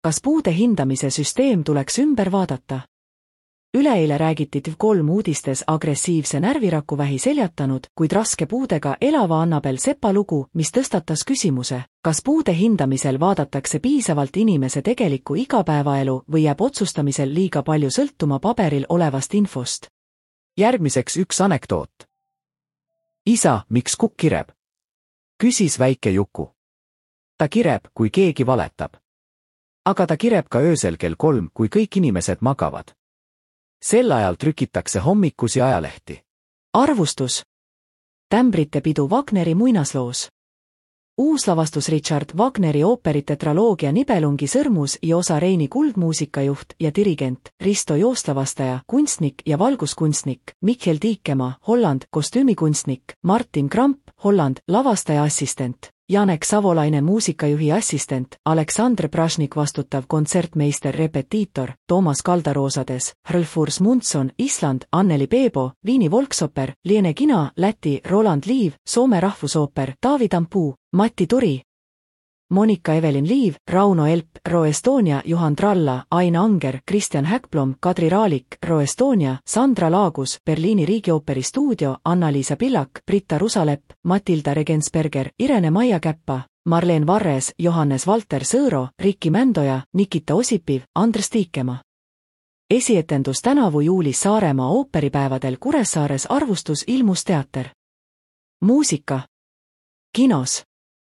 Kas puude hindamise süsteem tuleks ümber vaadata? Üleeile räägiti TV3 uudistes agressiivse närvirakuvähi seljatanud, kuid raske puudega elava Annabel Sepa lugu, mis tõstatas küsimuse, kas puude hindamisel vaadatakse piisavalt inimese tegelikku igapäevaelu või jääb otsustamisel liiga palju sõltuma paberil olevast infost. Järgmiseks üks anekdoot. Isa, miks kukk kireb? Küsis väike Juku. Ta kireb, kui keegi valetab. Aga ta kireb ka öösel kell 3, kui kõik inimesed magavad. Sel ajal trükitakse hommikusi ajalehti. Arvustus. Tämbrite pidu Wagneri muinasloos. Uuslavastus Richard Wagneri ooperitetraloogia Nibelungi sõrmus ja osa Reini kuldmuusikajuht ja dirigent, Risto Joostlavastaja, kunstnik ja valguskunstnik, Michel Tiikemaa, Holland, kostüümikunstnik, Martin Kramp, Holland, lavastaja assistent, Janek Savolainen muusikajuhi assistent, Aleksandr Prašnik vastutav kontsertmeister repetiitor, Toomas Kaldaroosades, Hrlfurs Munson, Island, Anneli Peebo, Viini Volksoper, Liene Kina, Läti, Roland Liiv, Soome rahvusooper, Taavi Tampuu, Matti Turi, Monika Evelin Liiv, Rauno Elp, Ro Estonia, Juhan Tralla, Aina Anger, Kristjan Häkblom, Kadri Raalik, Ro Estonia, Sandra Laagus, Berliini Riigiooperi stuudio, Anna-Liisa Pillak, Britta Rusalepp, Matilda Regensberger, Irene Maia Käppa, Marleen Varres, Johannes Valter Sõõro, Rikki Mändoja, Nikita Osipiv, Andres Tiikemaa. Esietendus tänavu juulis Saaremaa ooperipäevadel Kuressaares Arvustus ilmus teater. Muusika. Kinos.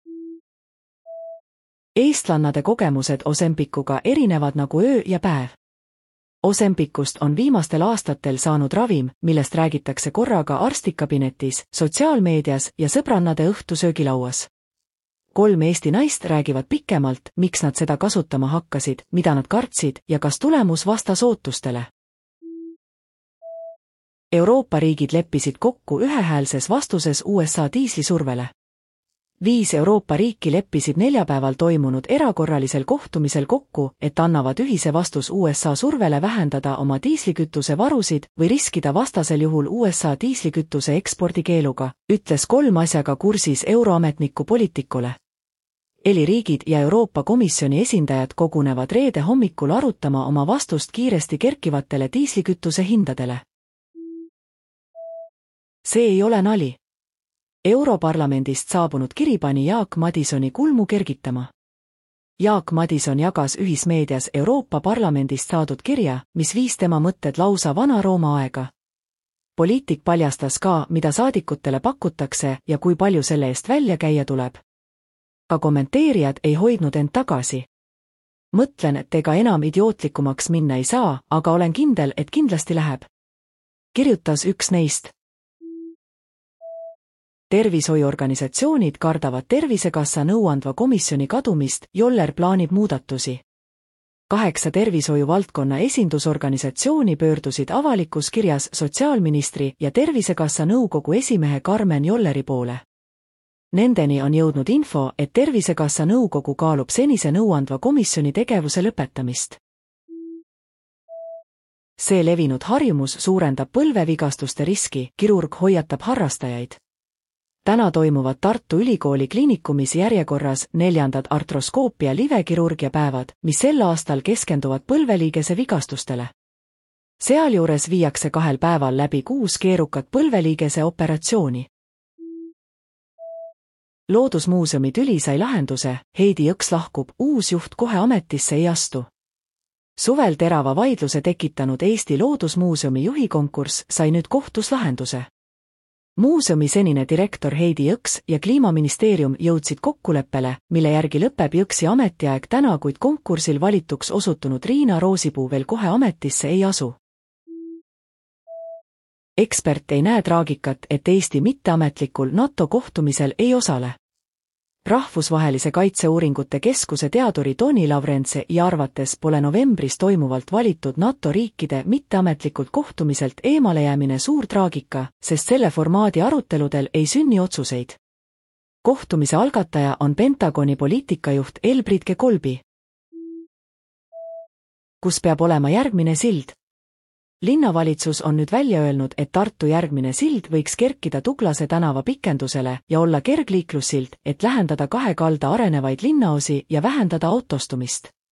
Eestlannade kogemused Ozempikuga erinevad nagu öö ja päev. Ozempikust on viimastel aastatel saanud ravim, millest räägitakse korraga arstikabinetis, sotsiaalmeedias ja sõbrannade õhtusöögilauas. 3 Eesti naist räägivad pikemalt, miks nad seda kasutama hakkasid, mida nad kartsid ja kas tulemus vastas ootustele. Euroopa riigid leppisid kokku ühehäälses vastuses USA diislisurvele. 5 Euroopa riiki leppisid neljapäeval toimunud erakorralisel kohtumisel kokku, et annavad ühise vastus USA survele vähendada oma diislikütuse varusid või riskida vastasel juhul USA diislikütuse ekspordikeeluga, ütles 3 asjaga kursis euroametniku Poliitikule. EL-i riigid ja Euroopa Komisjoni esindajad kogunevad reede hommikul arutama oma vastust kiiresti kerkivatele diislikütuse hindadele. See ei ole nali. Europarlamendist saabunud kiri pani Jaak Madisoni kulmu kergitama. Jaak Madison jagas ühismeedias Euroopa Parlamendist saadud kirja, mis viis tema mõtted lausa Vana-Rooma aega. Poliitik paljastas ka, mida saadikutele pakutakse ja kui palju selle eest välja käia tuleb. Ka kommenteerijad ei hoidnud end tagasi. Mõtlen, et ega enam idiootlikumaks minna ei saa, aga olen kindel, et kindlasti läheb. Kirjutas üks neist. Tervishoiuorganisatsioonid kardavad Tervisekassa nõuandva komisjoni kadumist, Joller plaanib muudatusi. 8 tervishoiuvaldkonna esindusorganisatsiooni pöördusid avalikus kirjas sotsiaalministri ja Tervisekassa nõukogu esimehe Karmen Jolleri poole. Nendeni on jõudnud info, et Tervisekassa nõukogu kaalub senise nõuandva komisjoni tegevuse lõpetamist. See levinud harjumus suurendab põlvevigastuste riski, kirurg hoiatab harrastajaid. Täna toimuvad Tartu Ülikooli kliinikumis järjekorras 4. artroskoopia livekirurgia päevad, mis sel aastal keskenduvad põlveliigese vigastustele. Sealjuures viiakse 2 päeval läbi 6 keerukat põlveliigese operatsiooni. Loodusmuuseumi tüli sai lahenduse, Heidi Jõks lahkub, uus juht kohe ametisse ei astu. Suvel terava vaidluse tekitanud Eesti Loodusmuuseumi juhikonkurss sai nüüd kohtus lahenduse. Muuseumi senine direktor Heidi Jõks ja Kliimaministeerium jõudsid kokkuleppele, mille järgi lõpeb Jõksi ametiaeg täna, kuid konkursil valituks osutunud Riina Roosipuu veel kohe ametisse ei asu. Ekspert ei näe traagikat, et Eesti mitteametlikul NATO kohtumisel ei osale. Rahvusvahelise kaitseuuringute keskuse teaduri Toni Lavrentse ja arvates pole novembris toimuvalt valitud NATO riikide mitteametlikult kohtumiselt eemalejäämine suur traagika, sest selle formaadi aruteludel ei otsuseid. Kohtumise algataja on Pentagoni poliitikajuht Elbridge Kolbi. Kus peab olema järgmine sild? Linnavalitsus on nüüd välja öelnud, et Tartu järgmine sild võiks kerkida Tuglase tänava pikendusele ja olla kergliiklussild, et lähendada 2 kalda arenevaid linnaosi ja vähendada autostumist.